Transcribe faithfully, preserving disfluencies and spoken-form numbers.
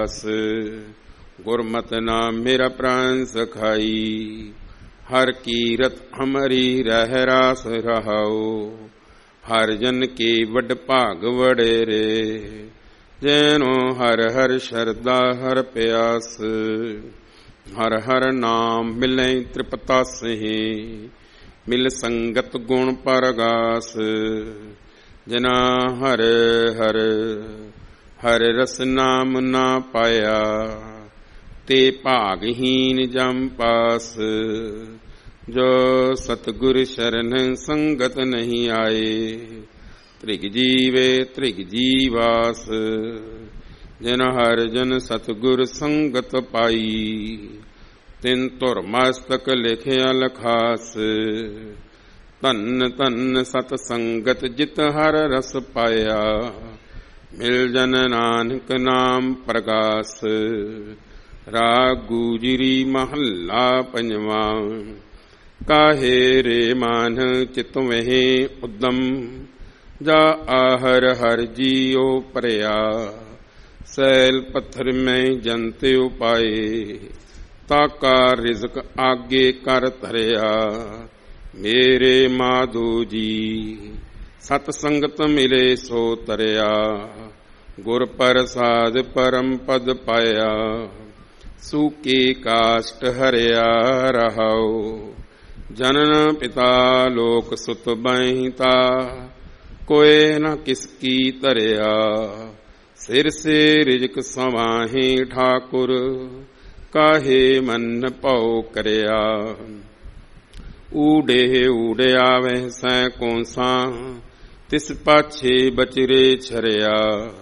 गुरमत नाम मेरा प्राण सखाई, हर कीरत हमारी रह रास रहाओ। हर जन के वड भाग वडेरे, जैनो हर हर शरदा हर प्यास। हर हर नाम मिले त्रिपतास ही, मिल संगत गुण परगास। जना हर हर हर रस नाम ना पाया, ते भागहीन जम पास। जो सतगुर शरण संगत नहीं आए, त्रिग जीवे त्रिग जीवास। जिन हर जन सतगुर संगत पाई, तिन तुर मस्तक लिखिया लखास। धन धन सत संगत जित हर रस पाया, मिल जन नानक नाम प्रकाश। राग गुजरी महला पंजवा, काहे रे मान चित वहे उद्दम। जा आहर हर जियो परया, सैल पत्थर में जनते उपाए। ताका रिज़्क आगे कर धरया, मेरे माधो जी सत संगत मिले सो तरया। गुर प्रसाद परम पद पाया, सूके काष्ट हरया रहाओ। जनन पिता लोक सुत बहिता, कोय न किसकी तरया। सिर से रिजक समाहे ठाकुर, काहे मन पौ करया। ऊडे ऊडे आवे सै कौंसा, तिस पाछे बचरे छरया।